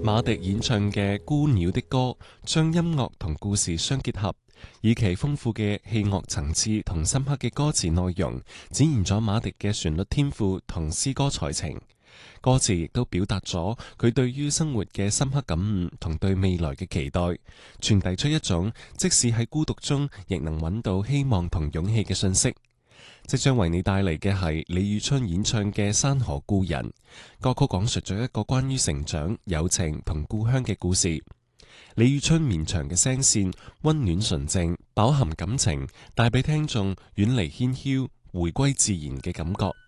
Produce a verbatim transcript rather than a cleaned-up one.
馬迪演唱嘅《孤鳥的歌》，將音樂同故事相結合，以其豐富嘅器樂層次同深刻嘅歌詞內容，展現咗馬迪嘅旋律天賦同詩歌才情。歌詞亦都表達咗佢對於生活嘅深刻感悟同對未來嘅期待，傳遞出一種即使喺孤獨中亦能揾到希望同勇氣嘅信息。即將為你帶嚟嘅係李宇春演唱嘅《山河故人》。歌曲講述咗一個關於成長、友情同故鄉嘅故事。李宇春綿長嘅聲線溫暖純正，飽含感情，帶俾聽眾遠離喧囂、回歸自然嘅感覺。